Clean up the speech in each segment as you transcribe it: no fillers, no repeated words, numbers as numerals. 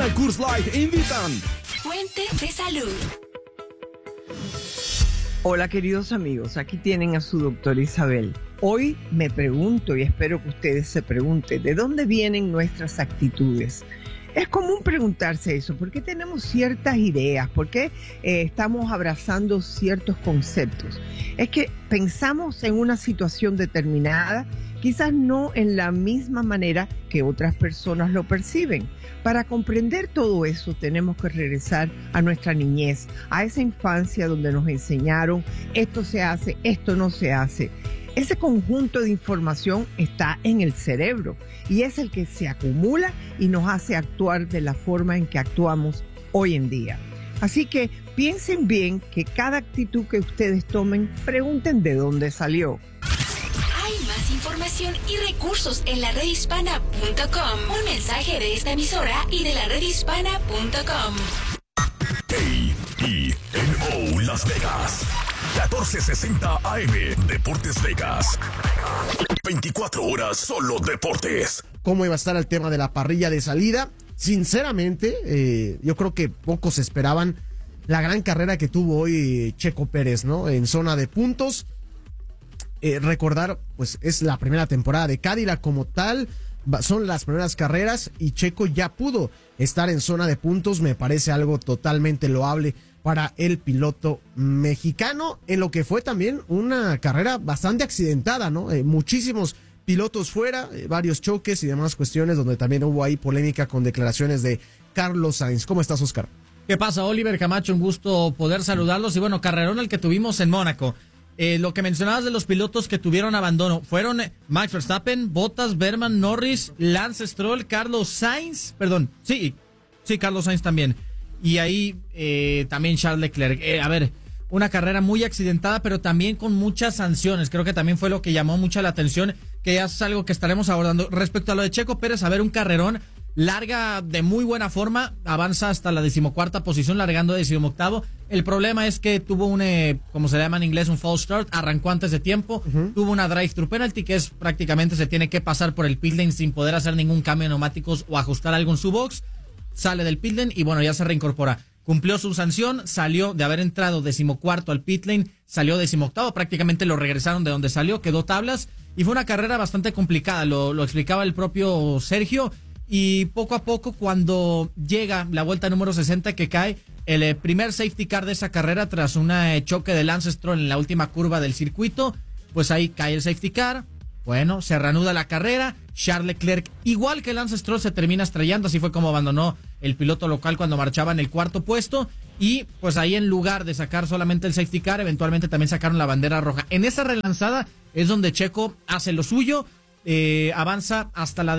Oficial Coors Light invitan. Fuente de salud. Hola queridos amigos, aquí tienen a su doctora Isabel. Hoy me pregunto y espero que ustedes se pregunten, ¿de dónde vienen nuestras actitudes? Es común preguntarse eso, ¿por qué tenemos ciertas ideas? ¿Por qué estamos abrazando ciertos conceptos? Es que pensamos en una situación determinada, quizás no en la misma manera que otras personas lo perciben. Para comprender todo eso tenemos que regresar a nuestra niñez, a esa infancia donde nos enseñaron esto se hace, esto no se hace. Ese conjunto de información está en el cerebro y es el que se acumula y nos hace actuar de la forma en que actuamos hoy en día. Así que piensen bien que cada actitud que ustedes tomen, pregunten de dónde salió. Hay más información y recursos en la redhispana.com. Un mensaje de esta emisora y de la redhispana.com. KENO Las Vegas, 1460 AM, Deportes Vegas. 24 horas solo deportes. ¿Cómo iba a estar el tema de la parrilla de salida? Sinceramente, yo creo que pocos esperaban la gran carrera que tuvo hoy Checo Pérez, ¿no? En zona de puntos. Recordar, pues es la primera temporada de Cadillac como tal, son las primeras carreras y Checo ya pudo estar en zona de puntos, me parece algo totalmente loable para el piloto mexicano, en lo que fue también una carrera bastante accidentada, ¿no? Muchísimos pilotos fuera, varios choques y demás cuestiones donde también hubo ahí polémica con declaraciones de Carlos Sainz. ¿Cómo estás, Oscar? ¿Qué pasa, Oliver Camacho? Un gusto poder saludarlos y bueno, carrerón el que tuvimos en Mónaco. Lo que mencionabas de los pilotos que tuvieron abandono fueron Max Verstappen, Bottas, Berman, Norris, Lance Stroll, Carlos Sainz, Carlos Sainz también. Y ahí también Charles Leclerc. A ver, una carrera muy accidentada, pero también con muchas sanciones. Creo que también fue lo que llamó mucha la atención, que ya es algo que estaremos abordando. Respecto a lo de Checo Pérez, a ver, un carrerón, larga de muy buena forma, avanza hasta la 14ª posición, largando de 18º. El problema es que tuvo un, como se llama en inglés, un false start, arrancó antes de tiempo, tuvo una drive-thru penalty, que es prácticamente se tiene que pasar por el pit lane sin poder hacer ningún cambio de neumáticos o ajustar algo en su box, sale del pit lane y bueno, ya se reincorpora. Cumplió su sanción, salió de haber entrado 14º al pit lane, salió 18º, prácticamente lo regresaron de donde salió, quedó tablas y fue una carrera bastante complicada, lo explicaba el propio Sergio. Y poco a poco, cuando llega la vuelta número 60, que cae el primer safety car de esa carrera tras un choque de Lance Stroll en la última curva del circuito, pues ahí cae el safety car. Bueno, se reanuda la carrera. Charles Leclerc, igual que Lance Stroll, se termina estrellando. Así fue como abandonó el piloto local cuando marchaba en el 4º puesto. Y pues ahí, en lugar de sacar solamente el safety car, eventualmente también sacaron la bandera roja. En esa relanzada es donde Checo hace lo suyo, avanza hasta la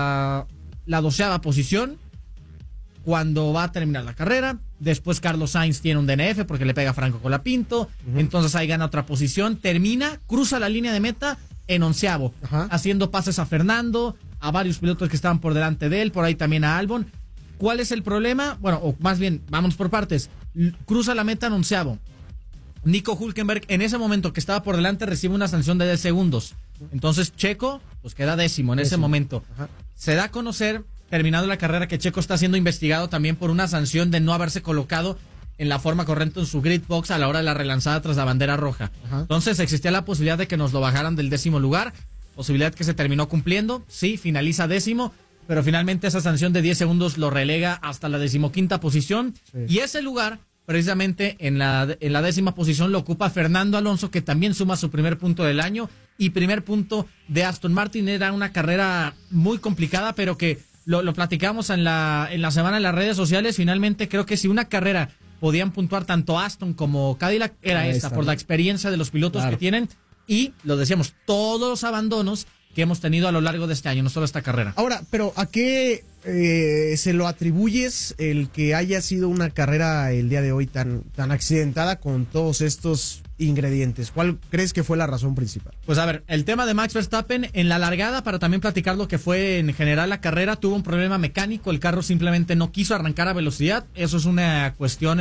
12ª posición cuando va a terminar la carrera. Después Carlos Sainz tiene un DNF porque le pega a Franco Colapinto. Entonces ahí gana otra posición, termina, cruza la línea de meta en 11º, haciendo pases a Fernando, a varios pilotos que estaban por delante de él, por ahí también a Albon. ¿Cuál es el problema? Bueno, o más bien, vámonos por partes. Cruza la meta en 11º. Nico Hülkenberg, en ese momento que estaba por delante, recibe una sanción de 10 segundos. Entonces Checo pues queda décimo en ese momento. Se da a conocer, terminando la carrera, que Checo está siendo investigado también por una sanción de no haberse colocado en la forma correcta en su grid box a la hora de la relanzada tras la bandera roja. Entonces existía la posibilidad de que nos lo bajaran del 10º lugar, posibilidad que se terminó cumpliendo. Sí, finaliza 10º, pero finalmente esa sanción de 10 segundos lo relega hasta la 15ª posición. Y ese lugar, precisamente en la 10ª posición, lo ocupa Fernando Alonso, que también suma su primer punto del año y primer punto de Aston Martin. Era una carrera muy complicada, pero que lo platicamos en la semana en las redes sociales. Finalmente creo que si una carrera podían puntuar tanto Aston como Cadillac, era esta, por la experiencia de los pilotos que tienen y, lo decíamos, todos los abandonos que hemos tenido a lo largo de este año, no solo esta carrera. Ahora, pero ¿a qué se lo atribuyes el que haya sido una carrera el día de hoy tan accidentada con todos estos ingredientes? ¿Cuál crees que fue la razón principal? Pues a ver, el tema de Max Verstappen en la largada, para también platicar lo que fue en general la carrera, tuvo un problema mecánico, el carro simplemente no quiso arrancar a velocidad. Eso es una cuestión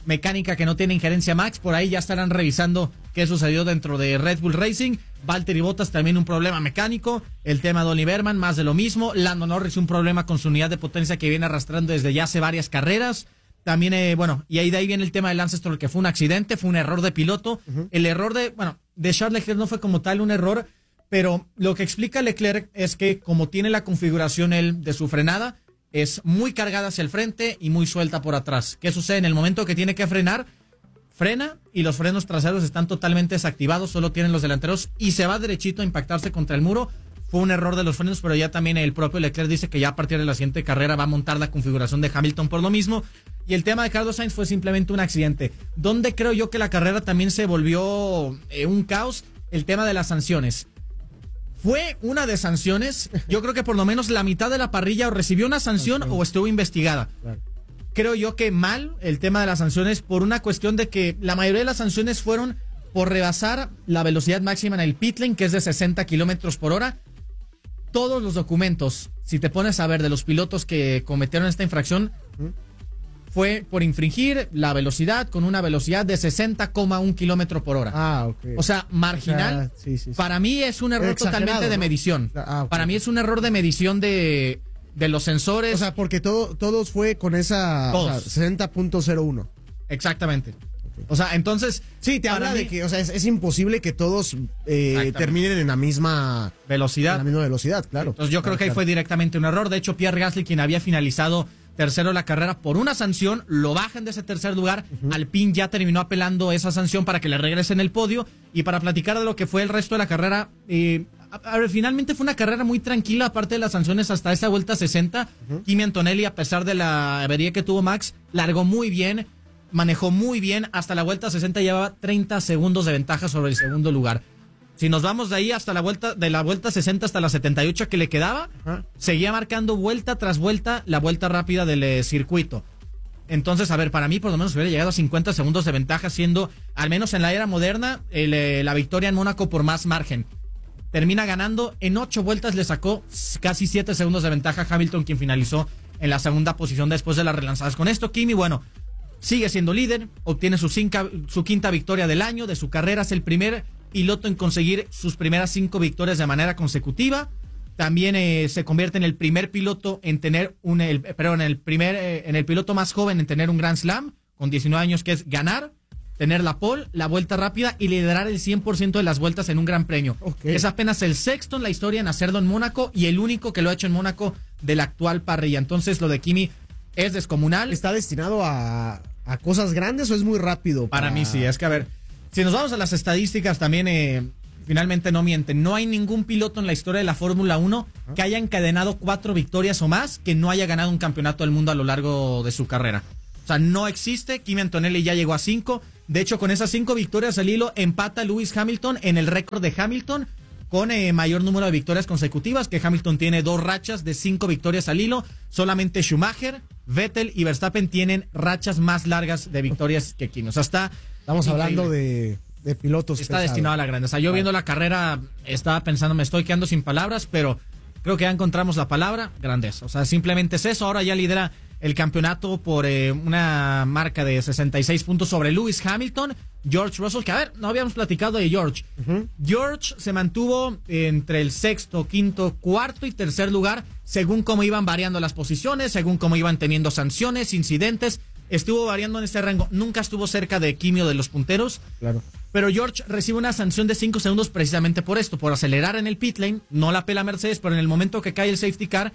mecánica que no tiene injerencia Max. Por ahí ya estarán revisando qué sucedió dentro de Red Bull Racing. Valtteri Bottas también un problema mecánico. El tema de Ollie Behrman, más de lo mismo. Lando Norris un problema con su unidad de potencia que viene arrastrando desde ya hace varias carreras. También, y ahí de ahí viene el tema de Lance Stroll, que fue un accidente, fue un error de piloto. El error de Charles Leclerc no fue como tal un error, pero lo que explica Leclerc es que como tiene la configuración él de su frenada, es muy cargada hacia el frente y muy suelta por atrás. ¿Qué sucede? En el momento que tiene que frenar, frena y los frenos traseros están totalmente desactivados, solo tienen los delanteros y se va derechito a impactarse contra el muro. Fue un error de los frenos, pero ya también el propio Leclerc dice que ya a partir de la siguiente carrera va a montar la configuración de Hamilton por lo mismo. Y el tema de Carlos Sainz fue simplemente un accidente. Donde creo yo que la carrera también se volvió un caos, el tema de las sanciones. Fue una de sanciones, yo creo que por lo menos la mitad de la parrilla o recibió una sanción o estuvo investigada. Claro. Creo yo que mal el tema de las sanciones por una cuestión de que la mayoría de las sanciones fueron por rebasar la velocidad máxima en el pit lane, que es de 60 kilómetros por hora. Todos los documentos, si te pones a ver de los pilotos que cometieron esta infracción, fue por infringir la velocidad con una velocidad de 60,1 kilómetros por hora. Ok. O sea, marginal. Sí. Para mí es un error totalmente de medición. Okay. Para mí es un error de medición de los sensores. O sea, porque todos fue con esa 60.01. Exactamente. O sea, entonces... Sí, te habla de que, o sea, es imposible que todos terminen en la misma velocidad. En la misma velocidad, claro. Entonces yo creo que ahí fue directamente un error. De hecho, Pierre Gasly, quien había finalizado tercero la carrera por una sanción, lo bajan de ese tercer lugar. Alpine ya terminó apelando esa sanción para que le regresen el podio. Y para platicar de lo que fue el resto de la carrera, finalmente fue una carrera muy tranquila, aparte de las sanciones hasta esa vuelta 60. Kimi Antonelli, a pesar de la avería que tuvo Max, largó muy bien, manejó muy bien. Hasta la vuelta 60 llevaba 30 segundos de ventaja sobre el segundo lugar. Si nos vamos de ahí hasta la vuelta 60 hasta la 78 que le quedaba, seguía marcando vuelta tras vuelta la vuelta rápida del circuito. Entonces, a ver, para mí por lo menos hubiera llegado a 50 segundos de ventaja, siendo, al menos en la era moderna, la victoria en Mónaco por más margen. Termina ganando, en 8 vueltas le sacó casi 7 segundos de ventaja a Hamilton, quien finalizó en la segunda posición después de las relanzadas. Con esto, Kimi, sigue siendo líder, obtiene su quinta victoria del año, de su carrera, es el primer piloto en conseguir sus primeras 5 victorias de manera consecutiva. También se convierte en el primer piloto en tener en el piloto más joven en tener un Grand Slam con 19 años, que es ganar, tener la pole, la vuelta rápida y liderar el 100% de las vueltas en un gran premio. Okay. Es apenas el sexto en la historia en hacerlo en Mónaco y el único que lo ha hecho en Mónaco de la actual parrilla. Entonces lo de Kimi es descomunal. ¿Está destinado a cosas grandes o es muy rápido? Para mí sí, es que a ver, si nos vamos a las estadísticas también finalmente no mienten. No hay ningún piloto en la historia de la Fórmula 1 que haya encadenado 4 victorias o más que no haya ganado un campeonato del mundo a lo largo de su carrera. O sea, no existe. Kimi Antonelli ya llegó a 5. De hecho, con esas 5 victorias al hilo, empata Lewis Hamilton en el récord de Hamilton con mayor número de victorias consecutivas, que Hamilton tiene 2 rachas de 5 victorias al hilo. Solamente Schumacher, Vettel y Verstappen tienen rachas más largas de victorias que Kimi. O sea, estamos hablando de pilotos. Está destinado a la grandeza. Yo viendo la carrera estaba pensando, me estoy quedando sin palabras, pero creo que ya encontramos la palabra, grandeza. O sea, simplemente es eso. Ahora ya lidera el campeonato por una marca de 66 puntos sobre Lewis Hamilton. George Russell, que a ver, no habíamos platicado de George. George se mantuvo entre el sexto, quinto, cuarto y tercer lugar, según cómo iban variando las posiciones, según cómo iban teniendo sanciones, incidentes. Estuvo variando en este rango, nunca estuvo cerca de Kimi o de los punteros. Claro. Pero George recibe una sanción de 5 segundos precisamente por esto, por acelerar en el pit lane. No la pela Mercedes, pero en el momento que cae el safety car,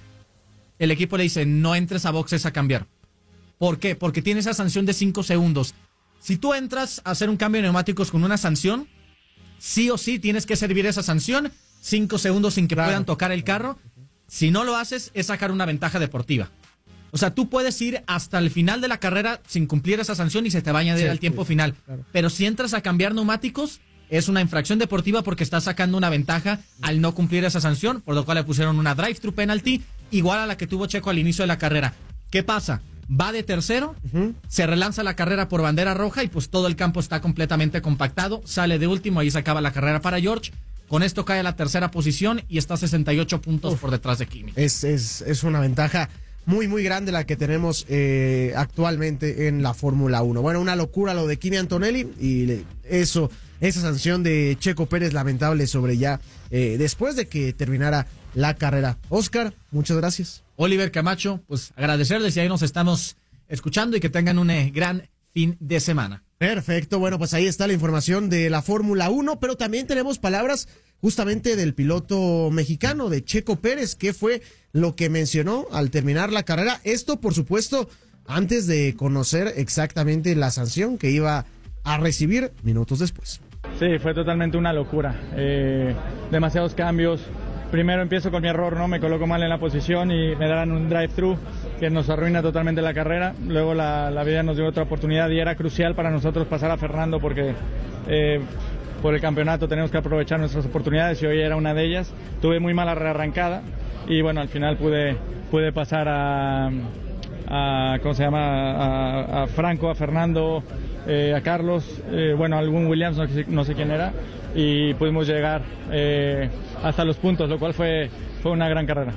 el equipo le dice, no entres a boxes a cambiar. ¿Por qué? Porque tiene esa sanción de 5 segundos. Si tú entras a hacer un cambio de neumáticos con una sanción, sí o sí tienes que servir esa sanción, 5 segundos sin que puedan tocar el carro. Si no lo haces, es sacar una ventaja deportiva. O sea, tú puedes ir hasta el final de la carrera sin cumplir esa sanción y se te va a añadir al tiempo final. Claro. Pero si entras a cambiar neumáticos, es una infracción deportiva porque estás sacando una ventaja al no cumplir esa sanción, por lo cual le pusieron una drive-thru penalty igual a la que tuvo Checo al inicio de la carrera. ¿Qué pasa? Va de tercero, se relanza la carrera por bandera roja y pues todo el campo está completamente compactado, sale de último, ahí se acaba la carrera para George. Con esto cae a la tercera posición y está 68 puntos por detrás de Kimi. Es una ventaja muy, muy grande la que tenemos actualmente en la Fórmula 1. Bueno, una locura lo de Kimi Antonelli y esa sanción de Checo Pérez lamentable sobre ya después de que terminara la carrera. Oscar, muchas gracias. Oliver Camacho, pues agradecerles y ahí nos estamos escuchando y que tengan un gran fin de semana. Perfecto, bueno, pues ahí está la información de la Fórmula 1, pero también tenemos palabras justamente del piloto mexicano, de Checo Pérez, que fue lo que mencionó al terminar la carrera. Esto, por supuesto, antes de conocer exactamente la sanción que iba a recibir minutos después. Sí, fue totalmente una locura, demasiados cambios. Primero empiezo con mi error, ¿no? Me coloco mal en la posición y me dan un drive-thru que nos arruina totalmente la carrera. Luego la vida nos dio otra oportunidad y era crucial para nosotros pasar a Fernando porque por el campeonato tenemos que aprovechar nuestras oportunidades y hoy era una de ellas. Tuve muy mala rearrancada y bueno, al final pude pasar a ¿cómo se llama? A Franco, a Fernando, a Carlos, bueno, algún Williams, no sé quién era, y pudimos llegar hasta los puntos, lo cual fue una gran carrera.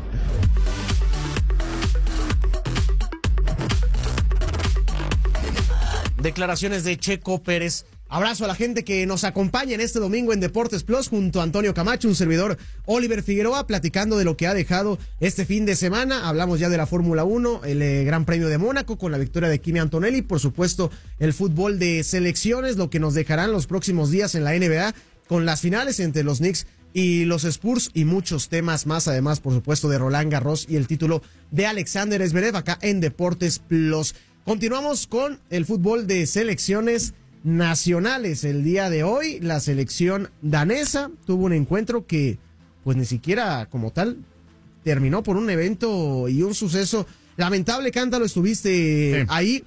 Declaraciones de Checo Pérez. Abrazo a la gente que nos acompaña en este domingo en Deportes Plus junto a Antonio Camacho, un servidor Oliver Figueroa, platicando de lo que ha dejado este fin de semana. Hablamos ya de la Fórmula 1, el Gran Premio de Mónaco con la victoria de Kimi Antonelli, por supuesto el fútbol de selecciones, lo que nos dejarán los próximos días en la NBA con las finales entre los Knicks y los Spurs y muchos temas más, además por supuesto de Roland Garros y el título de Alexander Zverev acá en Deportes Plus. Continuamos con el fútbol de selecciones nacionales. El día de hoy la selección danesa tuvo un encuentro que pues ni siquiera como tal terminó por un evento y un suceso lamentable. Cántalo, estuviste ahí.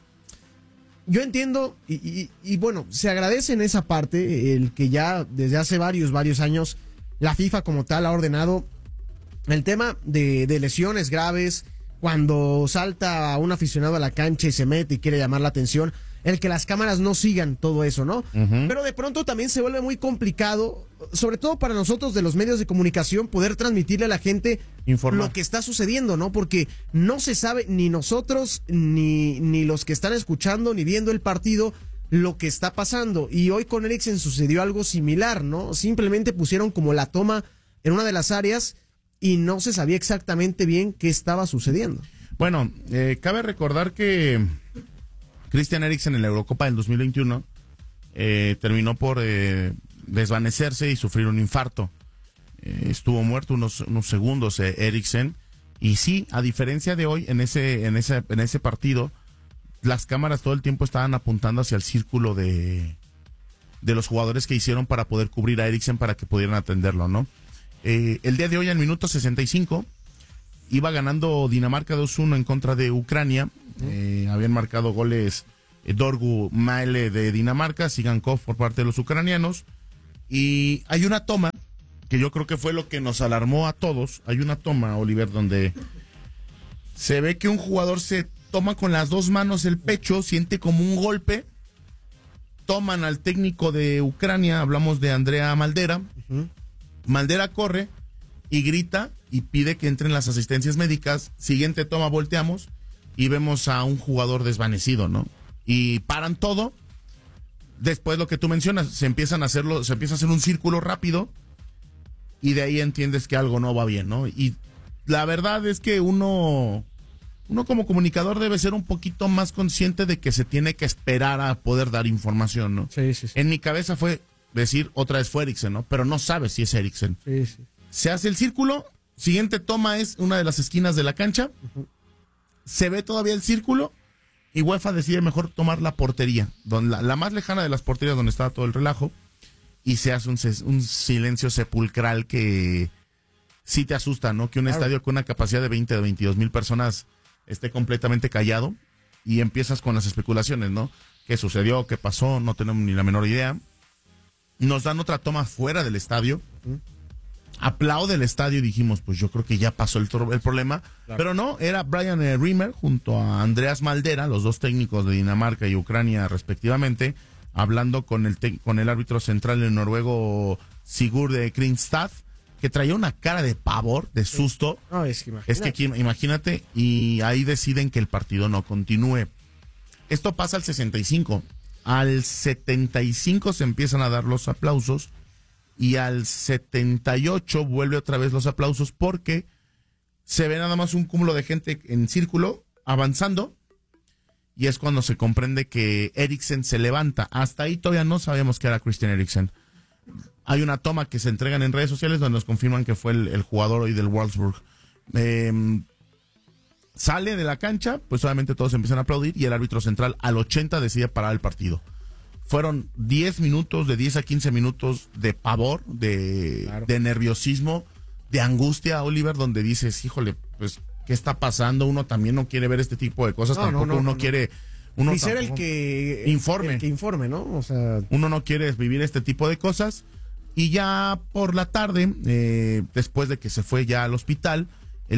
Yo entiendo y bueno, se agradece en esa parte el que ya desde hace varios años la FIFA como tal ha ordenado el tema de lesiones graves, cuando salta un aficionado a la cancha y se mete y quiere llamar la atención, el que las cámaras no sigan todo eso, ¿no? Uh-huh. Pero de pronto también se vuelve muy complicado, sobre todo para nosotros de los medios de comunicación, poder transmitirle a la gente lo que está sucediendo, ¿no? Porque no se sabe ni nosotros, ni los que están escuchando, ni viendo el partido, lo que está pasando. Y hoy con Eriksen sucedió algo similar, ¿no? Simplemente pusieron como la toma en una de las áreas y no se sabía exactamente bien qué estaba sucediendo. Bueno, cabe recordar que Christian Eriksen en la Eurocopa del 2021 terminó por desvanecerse y sufrir un infarto. Estuvo muerto unos segundos Eriksen, y sí, a diferencia de hoy, en ese partido, las cámaras todo el tiempo estaban apuntando hacia el círculo de los jugadores que hicieron para poder cubrir a Eriksen para que pudieran atenderlo, ¿no? El día de hoy, al minuto 65, iba ganando Dinamarca 2-1 en contra de Ucrania. Habían marcado goles Dorgu Maele de Dinamarca, Sigankov por parte de los ucranianos. Y hay una toma que yo creo que fue lo que nos alarmó a todos. Hay una toma, Oliver, donde se ve que un jugador se toma con las dos manos el pecho, siente como un golpe. Toman al técnico de Ucrania, hablamos de Andrea Maldera. Uh-huh. Maldera corre y grita y pide que entren las asistencias médicas. Siguiente toma, volteamos y vemos a un jugador desvanecido, ¿no? Y paran todo. Después, lo que tú mencionas, se empieza a hacer un círculo rápido y de ahí entiendes que algo no va bien, ¿no? Y la verdad es que uno como comunicador debe ser un poquito más consciente de que se tiene que esperar a poder dar información, ¿no? Sí. En mi cabeza fue decir, otra vez fue Eriksen, ¿no? Pero no sabes si es Eriksen. Sí. Se hace el círculo, siguiente toma es una de las esquinas de la cancha, uh-huh. Se ve todavía el círculo y UEFA decide mejor tomar la portería, la más lejana de las porterías donde estaba todo el relajo, y se hace un silencio sepulcral que sí te asusta, ¿no? Que un estadio con una capacidad de 20 o 22 mil personas esté completamente callado y empiezas con las especulaciones, ¿no? ¿Qué sucedió? ¿Qué pasó? No tenemos ni la menor idea. Nos dan otra toma fuera del estadio. Aplaude el estadio y dijimos, pues yo creo que ya pasó el problema. Claro. Pero no, era Brian Riemer junto a Andreas Maldera, los dos técnicos de Dinamarca y Ucrania respectivamente, hablando con el árbitro central, el noruego Sigurd Kringstad, que traía una cara de pavor, de susto. No, es que imagínate. Imagínate, y ahí deciden que el partido no continúe. Esto pasa al 65. Al 75 se empiezan a dar los aplausos y al 78 vuelve otra vez los aplausos porque se ve nada más un cúmulo de gente en círculo avanzando y es cuando se comprende que Eriksen se levanta. Hasta ahí todavía no sabíamos que era Christian Eriksen. Hay una toma que se entregan en redes sociales donde nos confirman que fue el jugador hoy del Wolfsburg. Sale de la cancha, pues obviamente todos empiezan a aplaudir y el árbitro central al 80 decide parar el partido. Fueron 10 minutos, de 10 a 15 minutos de pavor, de nerviosismo, de angustia, Oliver, donde dices, híjole, pues, ¿qué está pasando? Uno también no quiere ver este tipo de cosas, uno quiere... Ni ser el que informe, ¿no? O sea, uno no quiere vivir este tipo de cosas. Y ya por la tarde, después de que se fue ya al hospital,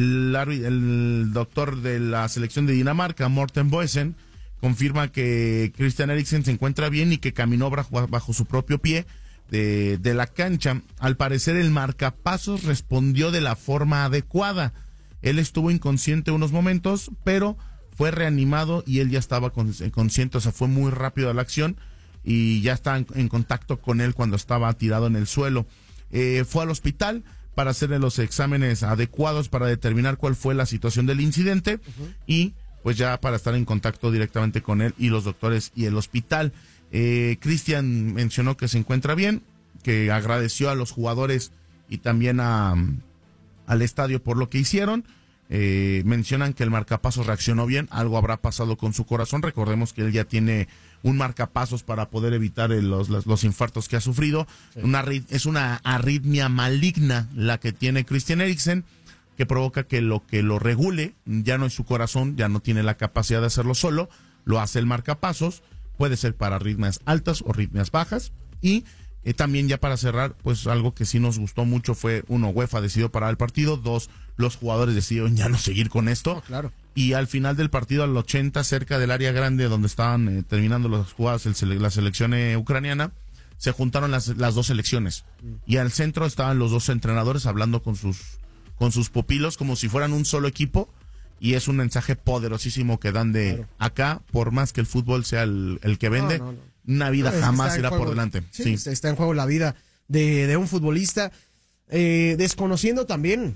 el doctor de la selección de Dinamarca, Morten Boesen, confirma que Christian Eriksen se encuentra bien y que caminó bajo su propio pie de la cancha. Al parecer el marcapasos respondió de la forma adecuada. Él estuvo inconsciente unos momentos, pero fue reanimado y él ya estaba consciente, o sea, fue muy rápido la acción y ya está en contacto con él cuando estaba tirado en el suelo. Fue al hospital para hacerle los exámenes adecuados para determinar cuál fue la situación del incidente y pues ya para estar en contacto directamente con él y los doctores y el hospital. Christian mencionó que se encuentra bien, que agradeció a los jugadores y también al estadio por lo que hicieron. Mencionan que el marcapasos reaccionó bien, algo habrá pasado con su corazón. Recordemos que él ya tiene un marcapasos para poder evitar los infartos que ha sufrido. Sí. Es una arritmia maligna la que tiene Christian Eriksen, que provoca que lo regule ya no es su corazón, ya no tiene la capacidad de hacerlo solo, lo hace el marcapasos. Puede ser para arritmias altas o arritmias bajas. Y también ya para cerrar, pues algo que sí nos gustó mucho fue, uno, UEFA decidió parar el partido, dos, los jugadores decidieron ya no seguir con esto. Oh, claro. Y al final del partido, al 80, cerca del área grande donde estaban terminando las jugadas la selección ucraniana, se juntaron las dos selecciones. Y al centro estaban los dos entrenadores hablando con sus pupilos como si fueran un solo equipo. Y es un mensaje poderosísimo que dan de acá, por más que el fútbol sea el que vende, una vida jamás irá por delante. Sí, está en juego la vida de un futbolista, desconociendo también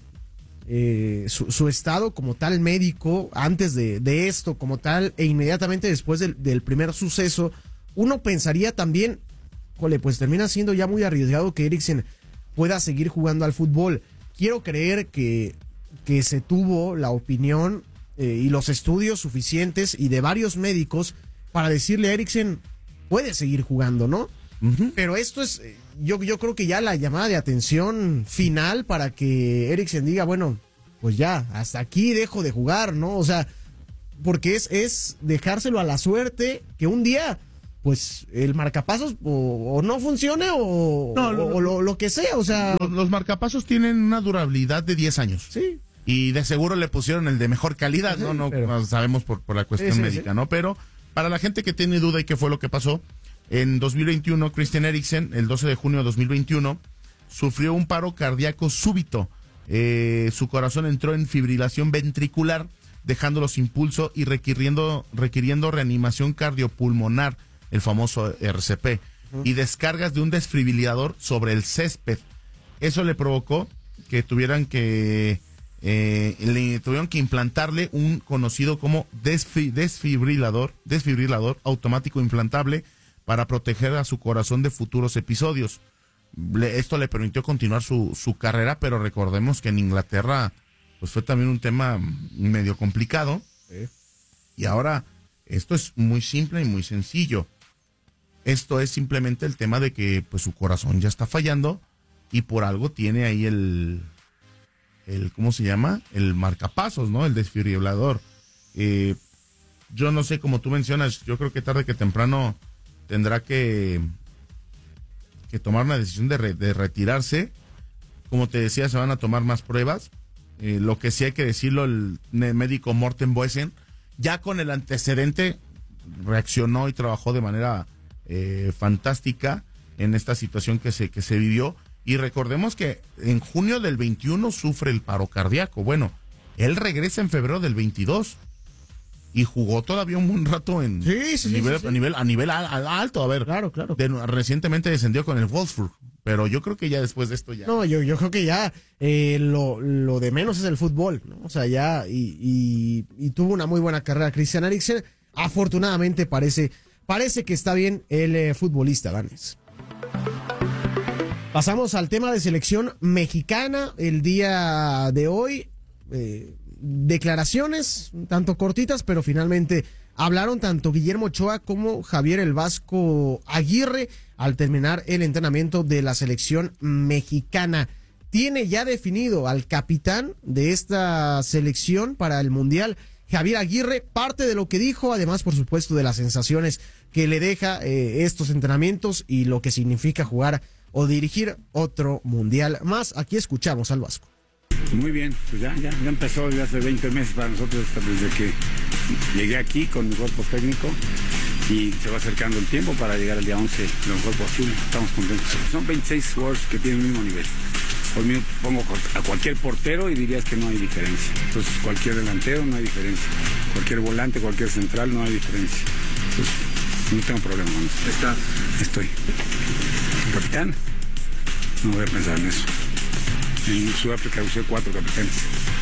su estado como tal médico antes de esto, como tal, e inmediatamente después del primer suceso. Uno pensaría también, pues termina siendo ya muy arriesgado que Eriksen pueda seguir jugando al fútbol. Quiero creer que se tuvo la opinión y los estudios suficientes y de varios médicos para decirle a Eriksen, puede seguir jugando, ¿no? Pero esto es, yo creo que ya la llamada de atención final para que Eriksen diga, bueno, pues ya, hasta aquí dejo de jugar, ¿no? O sea, porque es dejárselo a la suerte que un día, pues, el marcapasos o no funcione o lo que sea, o sea... Los marcapasos tienen una durabilidad de 10 años. Sí. Y de seguro le pusieron el de mejor calidad, sí, ¿no? Pero sabemos por la cuestión médica, ¿no? Pero para la gente que tiene duda y qué fue lo que pasó, en 2021, Christian Eriksen, el 12 de junio de 2021, sufrió un paro cardíaco súbito. Su corazón entró en fibrilación ventricular, dejándolo sin pulso y requiriendo reanimación cardiopulmonar, el famoso RCP, y descargas de un desfibrilador sobre el césped. Eso le provocó que tuvieron que implantarle un conocido como desfibrilador automático implantable para proteger a su corazón de futuros episodios. Esto le permitió continuar su carrera, pero recordemos que en Inglaterra pues fue también un tema medio complicado. Sí. Y ahora esto es muy simple y muy sencillo. Esto es simplemente el tema de que pues su corazón ya está fallando y por algo tiene ahí el ¿cómo se llama? El marcapasos, ¿no? El desfibrilador. Yo no sé, como tú mencionas, yo creo que tarde que temprano tendrá que tomar una decisión de retirarse. Como te decía, se van a tomar más pruebas. Lo que sí hay que decirlo, el médico Morten Boesen, ya con el antecedente, reaccionó y trabajó de manera fantástica en esta situación que se vivió. Y recordemos que en junio del 21 sufre el paro cardíaco. Bueno, él regresa en febrero del 22 y jugó todavía un buen rato a nivel alto. A ver, claro. Recientemente descendió con el Wolfsburg, pero yo creo que ya después de esto ya. No, yo creo que ya lo de menos es el fútbol, ¿no? O sea, ya y tuvo una muy buena carrera Christian Eriksen. Afortunadamente parece que está bien el futbolista danés. Pasamos al tema de selección mexicana el día de hoy. Declaraciones un tanto cortitas, pero finalmente hablaron tanto Guillermo Ochoa como Javier el Vasco Aguirre al terminar el entrenamiento de la selección mexicana. Tiene ya definido al capitán de esta selección para el Mundial, Javier Aguirre. Parte de lo que dijo, además, por supuesto, de las sensaciones que le deja estos entrenamientos y lo que significa jugar o dirigir otro Mundial más. Aquí escuchamos al Vasco. Muy bien, pues ya empezó desde hace 20 meses para nosotros, desde que llegué aquí con mi cuerpo técnico, y se va acercando el tiempo para llegar al día 11 lo mejor posible. Estamos contentos. Son 26 jugadores que tienen el mismo nivel. Por mí pongo a cualquier portero y dirías que no hay diferencia. Entonces cualquier delantero no hay diferencia. Cualquier volante, cualquier central no hay diferencia. Entonces no tengo problema con eso. ¿Estás? Estoy. ¿Capitán? No voy a pensar en eso. En Sudáfrica usé 4 capitanes.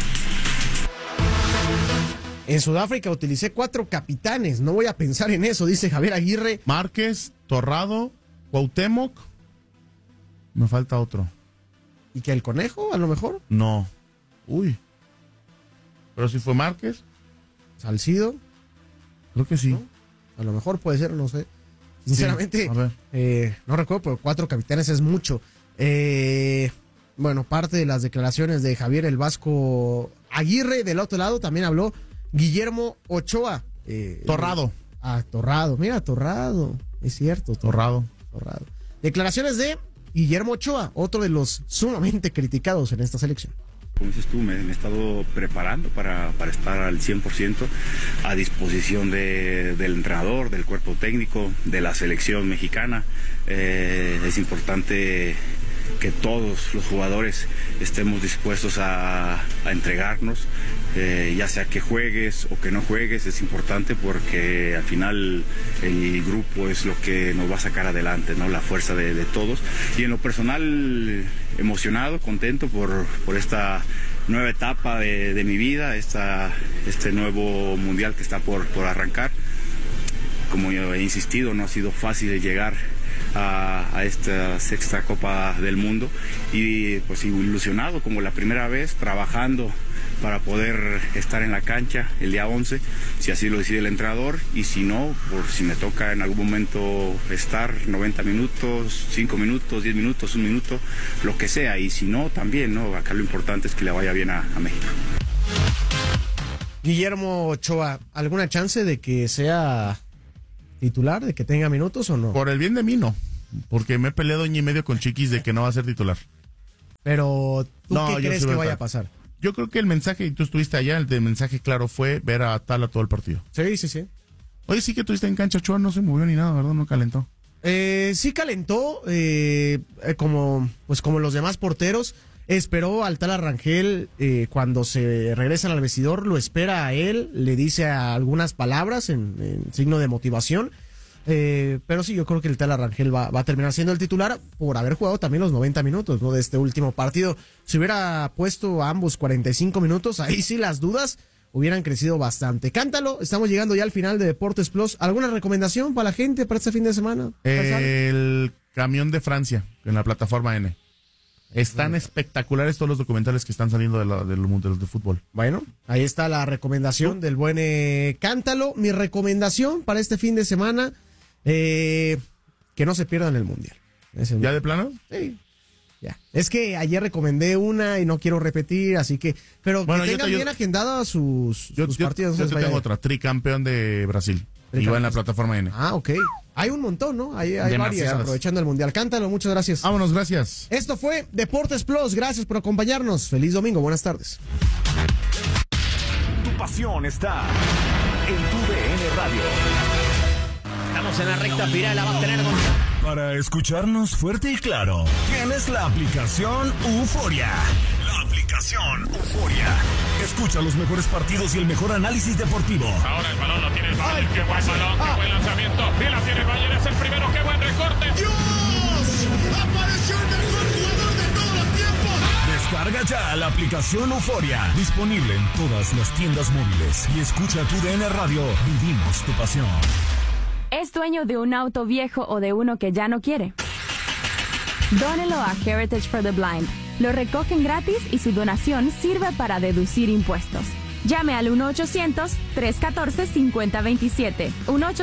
En Sudáfrica utilicé 4 capitanes. No voy a pensar en eso, dice Javier Aguirre. Márquez, Torrado, Cuauhtémoc. Me falta otro. ¿Y que el Conejo, a lo mejor? No. Uy. ¿Pero si fue Márquez? ¿Salcido? Creo que sí. ¿No? A lo mejor puede ser, no sé. Sinceramente, sí, no recuerdo, pero 4 capitanes es mucho. Bueno, parte de las declaraciones de Javier el Vasco Aguirre. Del otro lado también habló Guillermo Ochoa. Torrado. Torrado. Mira, Torrado. Es cierto. Torrado. Declaraciones de Guillermo Ochoa, otro de los sumamente criticados en esta selección. Como dices tú, me he estado preparando para estar al 100% a disposición del entrenador, del cuerpo técnico, de la selección mexicana. Es importante que todos los jugadores estemos dispuestos a entregarnos, ya sea que juegues o que no juegues. Es importante porque al final el grupo es lo que nos va a sacar adelante, ¿no? La fuerza de todos. Y en lo personal, emocionado, contento por esta nueva etapa de mi vida, este nuevo mundial que está por arrancar. Como yo he insistido, no ha sido fácil llegar a esta 6ª Copa del Mundo, y pues ilusionado como la primera vez, trabajando para poder estar en la cancha el día 11, si así lo decide el entrenador, y si no, por si me toca en algún momento estar 90 minutos, 5 minutos, 10 minutos, 1 minuto, lo que sea, y si no, también, ¿no? Acá lo importante es que le vaya bien a México. Guillermo Ochoa, ¿alguna chance de que sea titular, de que tenga minutos o no? Por el bien de mí, no. Porque me he peleado año y medio con Chiquis de que no va a ser titular. Pero, ¿tú qué crees que vaya a pasar? Yo creo que el mensaje, y tú estuviste allá, el mensaje claro fue ver a Tala todo el partido. Sí. Oye, sí que estuviste en cancha, Ochoa no se movió ni nada, ¿verdad? No calentó. Sí calentó, como los demás porteros. Esperó al Tala Rangel cuando se regresan al vestidor, lo espera a él, le dice algunas palabras en signo de motivación. Pero sí, yo creo que el Tala Rangel va a terminar siendo el titular por haber jugado también los 90 minutos, ¿no? De este último partido. Si hubiera puesto a ambos 45 minutos, ahí sí las dudas hubieran crecido bastante. Cántalo, estamos llegando ya al final de Deportes Plus. ¿Alguna recomendación para la gente para este fin de semana? El camión de Francia en la plataforma N. Están espectaculares todos los documentales que están saliendo del mundo del fútbol. Bueno, ahí está la recomendación del buen Cántalo. Mi recomendación para este fin de semana, que no se pierdan el Mundial. ¿Ya de plano? Sí, ya. Es que ayer recomendé una y no quiero repetir, así que... Pero bueno, que tengan bien agendadas sus partidos. Yo tengo otra, tricampeón de Brasil. Y va en la plataforma N. Ah, ok. Hay un montón, ¿no? Hay varias aprovechando el Mundial. Cántalo, muchas gracias. Vámonos, gracias. Esto fue Deportes Plus. Gracias por acompañarnos. Feliz domingo, buenas tardes. Tu pasión está en tu DN Radio. Estamos en la recta final, la va a tener con... Para escucharnos fuerte y claro, tienes la aplicación Euforia. La aplicación Euforia. Escucha los mejores partidos y el mejor análisis deportivo. Ahora el balón lo tiene el Bayern. ¡Qué buen balón! ¡Qué buen lanzamiento! ¡Y la tiene el Bayern! ¡Es el primero! ¡Qué buen recorte! ¡Dios! ¡Apareció el mejor jugador de todos los tiempos! Descarga ya la aplicación Euforia. Disponible en todas las tiendas móviles. Y escucha tu DN Radio. Vivimos tu pasión. ¿Es dueño de un auto viejo o de uno que ya no quiere? Dónelo a Heritage for the Blind. Lo recogen gratis y su donación sirve para deducir impuestos. Llame al 1-800-314-5027.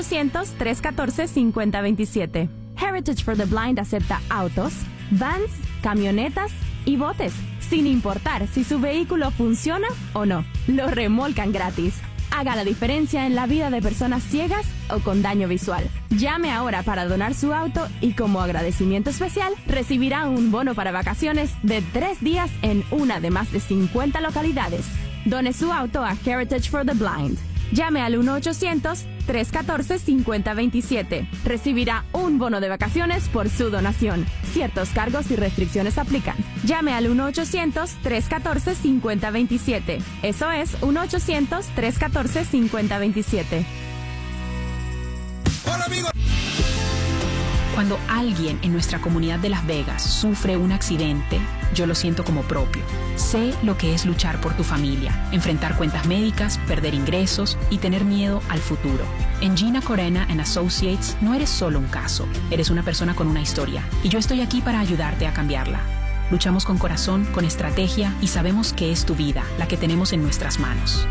1-800-314-5027. Heritage for the Blind acepta autos, vans, camionetas y botes, sin importar si su vehículo funciona o no. Lo remolcan gratis. Haga la diferencia en la vida de personas ciegas o con daño visual. Llame ahora para donar su auto y como agradecimiento especial recibirá un bono para vacaciones de 3 días en una de más de 50 localidades. Done su auto a Heritage for the Blind. Llame al 1-800-314-5027. Recibirá un bono de vacaciones por su donación. Ciertos cargos y restricciones aplican. Llame al 1-800-314-5027. Eso es 1-800-314-5027. Hola, amigos. Cuando alguien en nuestra comunidad de Las Vegas sufre un accidente, yo lo siento como propio. Sé lo que es luchar por tu familia, enfrentar cuentas médicas, perder ingresos y tener miedo al futuro. En Gina Corena & Associates no eres solo un caso, eres una persona con una historia y yo estoy aquí para ayudarte a cambiarla. Luchamos con corazón, con estrategia y sabemos que es tu vida la que tenemos en nuestras manos.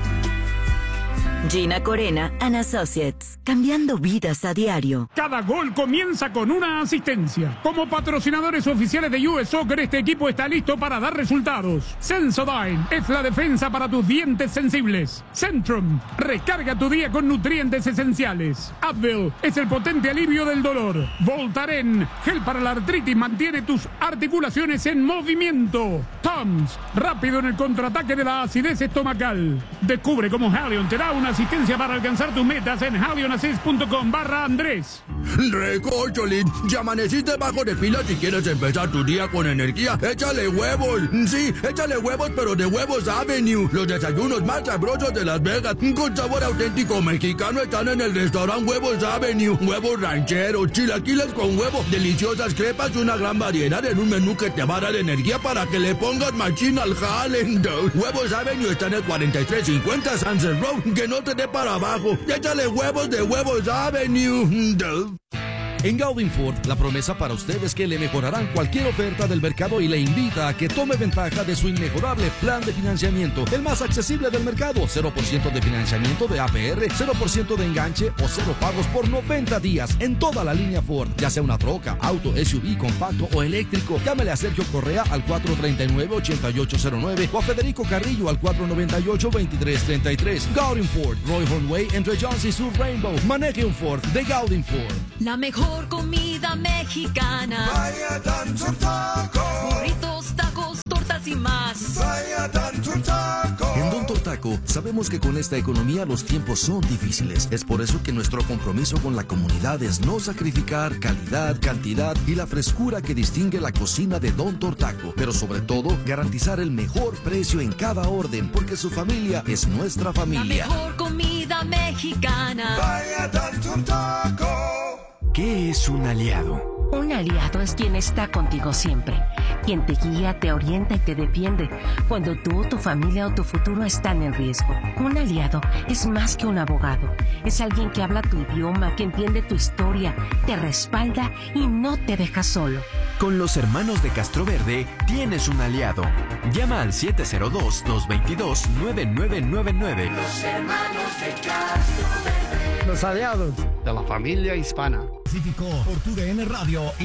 Gina Corena & Associates, cambiando vidas a diario. Cada gol comienza con una asistencia. Como patrocinadores oficiales de US Soccer, este equipo está listo para dar resultados. Sensodyne es la defensa para tus dientes sensibles. Centrum, recarga tu día con nutrientes esenciales. Advil es el potente alivio del dolor. Voltaren, gel para la artritis, mantiene tus articulaciones en movimiento. Tums, rápido en el contraataque de la acidez estomacal. Descubre cómo Halion te da una asistencia para alcanzar tus metas en halionassist.com/Andrés. Recocholín, ya amaneciste bajo de pila. Si quieres empezar tu día con energía, échale huevos. Sí, échale huevos, pero de Huevos Avenue. Los desayunos más sabrosos de Las Vegas, con sabor auténtico mexicano, están en el restaurante Huevos Avenue. Huevos rancheros, chilaquiles con huevo, deliciosas crepas y una gran variedad en un menú que te va a dar energía para que le pongas machín al jale. Huevos Avenue está en el 4350 Sunset Road. Que no te dé para abajo. Échale huevos de Huevos Avenue. En Gaudin Ford, la promesa para usted es que le mejorarán cualquier oferta del mercado y le invita a que tome ventaja de su inmejorable plan de financiamiento, el más accesible del mercado. 0% de financiamiento de APR, 0% de enganche o 0 pagos por 90 días en toda la línea Ford, ya sea una troca, auto, SUV, compacto o eléctrico. Llámele a Sergio Correa al 439-8809 o a Federico Carrillo al 498-2333. Gaudin Ford, Roy Hornway, entre Jones y Sur Rainbow. Maneje un Ford de Gaudin Ford. La mejor comida mexicana. Vaya Dancer Taco. Burritos, tacos, tortas y más. Vaya Dancer Taco. En Don Tortaco sabemos que con esta economía los tiempos son difíciles. Es por eso que nuestro compromiso con la comunidad es no sacrificar calidad, cantidad y la frescura que distingue la cocina de Don Tortaco. Pero sobre todo, garantizar el mejor precio en cada orden, porque su familia es nuestra familia. La mejor comida mexicana. Vaya Dancer Taco. ¿Qué es un aliado? Un aliado es quien está contigo siempre, quien te guía, te orienta y te defiende cuando tú, tu familia o tu futuro están en riesgo. Un aliado es más que un abogado, es alguien que habla tu idioma, que entiende tu historia, te respalda y no te deja solo. Con los hermanos de Castroverde tienes un aliado. Llama al 702-222-9999. Los hermanos de Castroverde. Los aliados de la familia hispana. Por tu DN Radio y